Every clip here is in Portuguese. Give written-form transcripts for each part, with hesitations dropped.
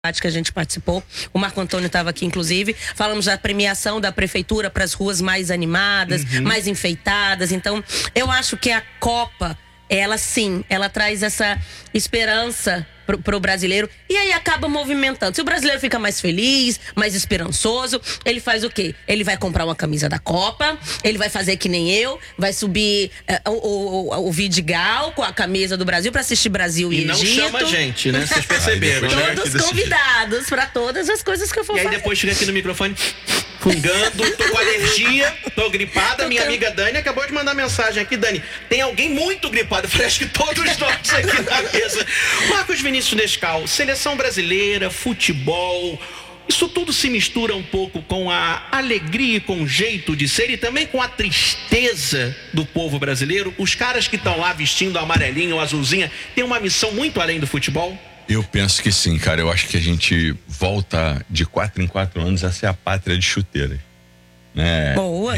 que a gente participou, o Marco Antônio estava aqui inclusive, falamos da premiação da prefeitura para as ruas mais animadas, mais enfeitadas. Então eu acho que a Copa, ela sim, ela traz essa esperança pro brasileiro, e aí acaba movimentando. Se o brasileiro fica mais feliz, mais esperançoso, ele faz o quê? Ele vai comprar uma camisa da Copa, ele vai fazer que nem eu, vai subir o Vidigal com a camisa do Brasil pra assistir Brasil e Egito. E não chama a gente, né? Vocês perceberam, né? Todos convidados pra todas as coisas que eu for fazer. E aí depois chega aqui no microfone, fungando, tô com alergia, tô gripada. Minha amiga Dani acabou de mandar mensagem aqui. Dani, tem alguém muito gripado? Parece que todos nós aqui na mesa. Marcos Vinícius Nescau, seleção brasileira, futebol, isso tudo se mistura um pouco com a alegria e com o jeito de ser e também com a tristeza do povo brasileiro. Os caras que estão lá vestindo amarelinho ou azulzinha têm uma missão muito além do futebol? Eu penso que sim, cara. Eu acho que a gente volta de 4 em 4 anos a ser a pátria de chuteiras, né? Boa.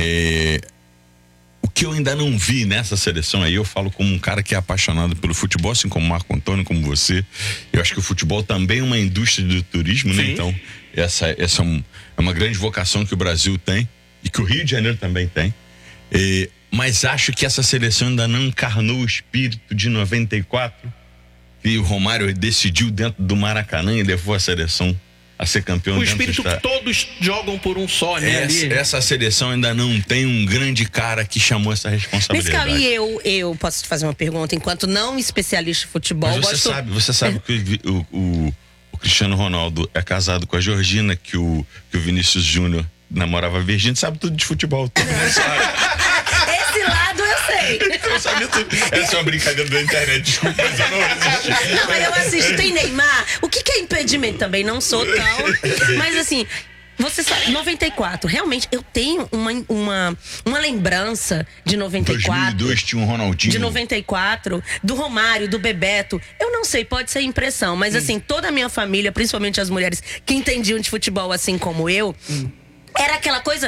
O que eu ainda não vi nessa seleção aí, eu falo como um cara que é apaixonado pelo futebol, assim como o Marco Antônio, como você. Eu acho que o futebol também é uma indústria do turismo, né? Então, essa é uma grande vocação que o Brasil tem e que o Rio de Janeiro também tem. Mas acho que essa seleção ainda não encarnou o espírito de 94, que o Romário decidiu dentro do Maracanã e levou a seleção a ser campeão. O espírito que todos jogam por um só, né? Essa seleção ainda não tem um grande cara que chamou essa responsabilidade. Nescau, e eu posso te fazer uma pergunta, enquanto não especialista em futebol. Mas você sabe que o Cristiano Ronaldo é casado com a Georgina, que o Vinícius Júnior namorava a Virgínia, sabe tudo de futebol. Todo mundo sabe. Esse lado eu sei. Eu sabia tudo. Essa é uma brincadeira da internet, desculpa, mas eu não resisti. Não, mas eu assisto, tem Neymar. O que é impedimento? Também não sou tão... Mas assim, você sabe, 94, realmente, eu tenho uma lembrança de 94. 2002 tinha um Ronaldinho. De 94, do Romário, do Bebeto. Eu não sei, pode ser impressão, mas assim, toda a minha família, principalmente as mulheres que entendiam de futebol assim como eu, era aquela coisa...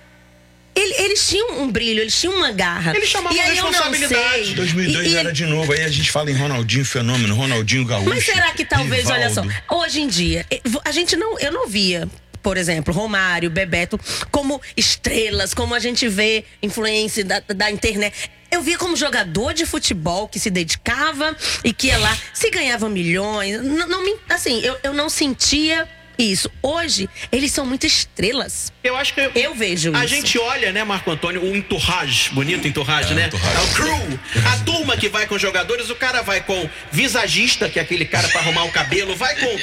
Eles tinham um brilho, eles tinham uma garra. Eles chamavam de responsabilidade. 2002 era de novo, aí a gente fala em Ronaldinho Fenômeno, Ronaldinho Gaúcho. Mas será que talvez, Rivaldo. olha só, hoje em dia, eu não via, por exemplo, Romário, Bebeto, como estrelas, como a gente vê influência da internet. Eu via como jogador de futebol que se dedicava e que ia lá, se ganhava milhões. Eu não sentia isso. Hoje, eles são muito estrelas. Eu acho que eu vejo isso. A gente olha, né, Marco Antônio, o entourage, bonito entourage, né? O crew, a turma que vai com os jogadores, o cara vai com visagista, que é aquele cara pra arrumar o cabelo, vai com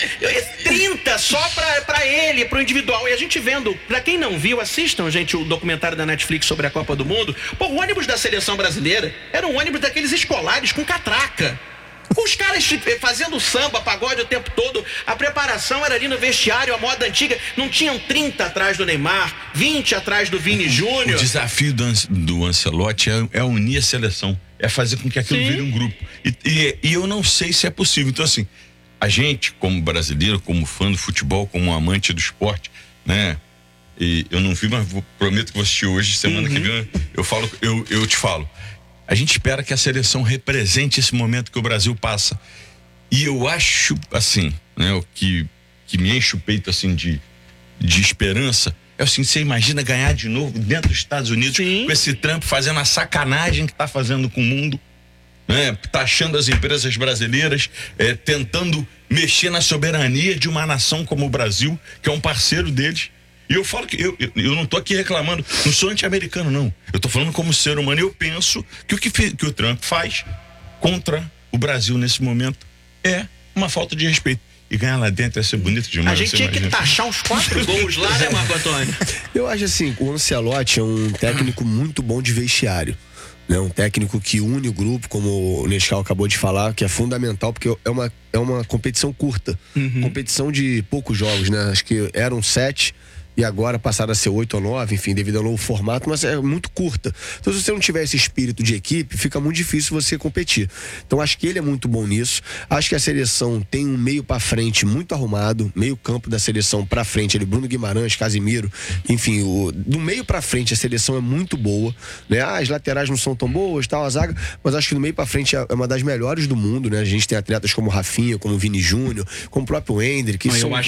30 só pra ele, pro individual. E a gente vendo, pra quem não viu, assistam, gente, o documentário da Netflix sobre a Copa do Mundo. Pô, o ônibus da seleção brasileira era um ônibus daqueles escolares com catraca. Com os caras fazendo samba, pagode o tempo todo. A preparação era ali no vestiário, a moda antiga. Não tinham 30 atrás do Neymar, 20 atrás do Vini Júnior. O desafio do Ancelotti é unir a seleção. É fazer com que aquilo vire um grupo. E eu não sei se é possível. Então, assim, a gente, como brasileiro, como fã do futebol, como amante do esporte, né? E eu não vi, mas prometo que vou assistir hoje, semana que vem. Eu te falo. A gente espera que a seleção represente esse momento que o Brasil passa. E eu acho, assim, né, o que me enche o peito, assim, de esperança, é assim, você imagina ganhar de novo dentro dos Estados Unidos, com esse Trump fazendo a sacanagem que tá fazendo com o mundo, né, taxando as empresas brasileiras, tentando mexer na soberania de uma nação como o Brasil, que é um parceiro deles. E eu falo que eu não tô aqui reclamando, não sou anti-americano, não. Eu tô falando como ser humano. Eu penso que o que o Trump faz contra o Brasil nesse momento é uma falta de respeito. E ganhar lá dentro ia ser bonito demais. A gente tinha que taxar uns 4 gols lá, né, Marco Antônio? Eu acho assim, o Ancelotti é um técnico muito bom de vestiário. Né? Um técnico que une o grupo, como o Nescau acabou de falar, que é fundamental, porque é uma competição curta. Competição de poucos jogos, né? Acho que eram 7... e agora passaram a ser 8 ou 9, enfim, devido ao novo formato, mas é muito curta. Então, se você não tiver esse espírito de equipe, fica muito difícil você competir. Então, acho que ele é muito bom nisso. Acho que a seleção tem um meio para frente muito arrumado, meio campo da seleção para frente, ele, Bruno Guimarães, Casimiro, enfim, do meio para frente a seleção é muito boa, né? As laterais não são tão boas, tal, a zaga, mas acho que do meio para frente é uma das melhores do mundo, né? A gente tem atletas como Rafinha, como Vini Júnior, como o próprio Hendrick, que eu são